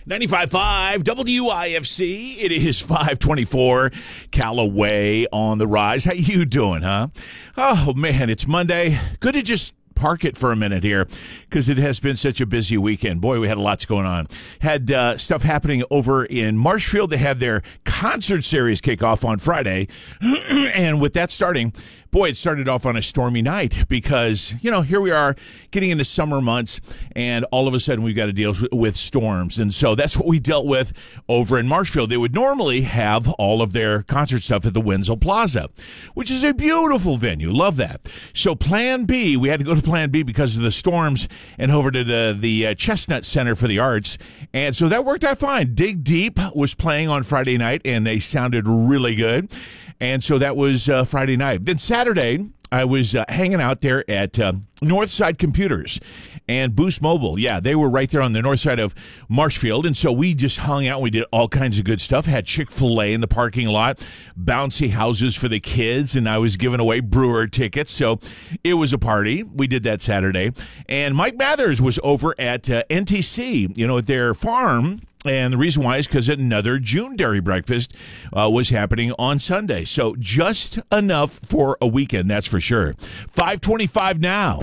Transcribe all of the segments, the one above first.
95.5 WIFC. It is 524. Callaway on the rise. How you doing, huh? Oh, man, it's Monday. Good to just park it for a minute here because it has been such a busy weekend. Boy, we had lots going on. Had stuff happening over in Marshfield. They had their concert series kick off on Friday. And with that starting, boy, it started off on a stormy night because, here we are getting into summer months and all of a sudden we've got to deal with storms. And so that's what we dealt with over in Marshfield. They would normally have all of their concert stuff at the Wenzel Plaza, which is a beautiful venue. Love that. So Plan B, we had to go to Plan B because of the storms and over to the Chestnut Center for the Arts. And so that worked out fine. Dig Deep was playing on Friday night and they sounded really good. And so that was Friday night. Then Saturday, I was hanging out there at Northside Computers and Boost Mobile. Yeah, they were right there on the north side of Marshfield. And so we just hung out. We did all kinds of good stuff. Had Chick-fil-A in the parking lot, bouncy houses for the kids, and I was giving away Brewer tickets. So it was a party. We did that Saturday. And Mike Mathers was over at NTC, at their farm. And the reason why is because another June Dairy Breakfast was happening on Sunday. So just enough for a weekend, that's for sure. 525 now.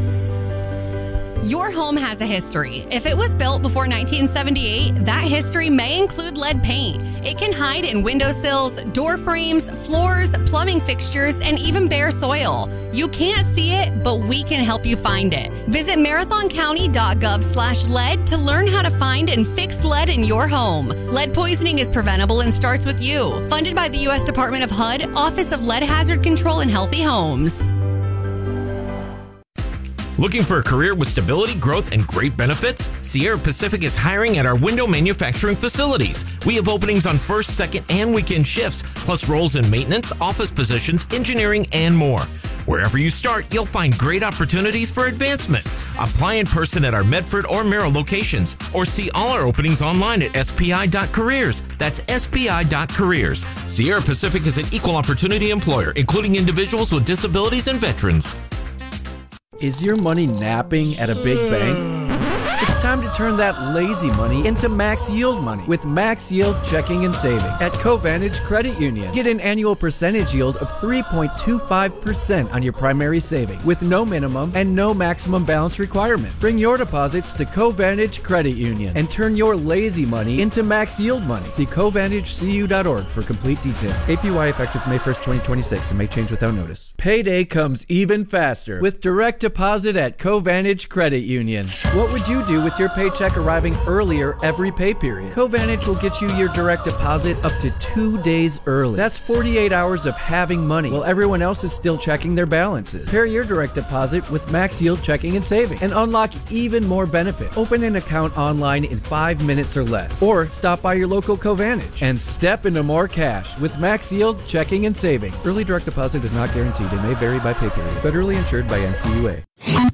Your home has a history. If it was built before 1978, that history may include lead paint. It can hide in windowsills, door frames, floors, plumbing fixtures, and even bare soil. You can't see it, but we can help you find it. Visit marathoncounty.gov/lead to learn how to find and fix lead in your home. Lead poisoning is preventable and starts with you. Funded by the U.S. Department of HUD, Office of Lead Hazard Control and Healthy Homes. Looking for a career with stability, growth, and great benefits? Sierra Pacific is hiring at our window manufacturing facilities. We have openings on first, second, and weekend shifts, plus roles in maintenance, office positions, engineering, and more. Wherever you start, you'll find great opportunities for advancement. Apply in person at our Medford or Merrill locations, or see all our openings online at spi.careers. That's spi.careers. Sierra Pacific is an equal opportunity employer, including individuals with disabilities and veterans. Is your money napping at a big bank? It's time to turn that lazy money into max yield money with Max Yield Checking and Savings at Covantage Credit Union. Get an annual percentage yield of 3.25% on your primary savings with no minimum and no maximum balance requirements. Bring your deposits to Covantage Credit Union and turn your lazy money into max yield money. See CovantageCU.org for complete details. APY effective May 1st, 2026 and may change without notice. Payday comes even faster with direct deposit at Covantage Credit Union. What would you do with your paycheck arriving earlier every pay period? Covantage will get you your direct deposit up to 2 days early. That's 48 hours of having money while everyone else is still checking their balances. Pair your direct deposit with Max Yield Checking and Savings and unlock even more benefits. Open an account online in 5 minutes or less, or stop by your local Covantage and step into more cash with Max Yield Checking and Savings. Early direct deposit is not guaranteed and may vary by pay period. Federally insured by NCUA.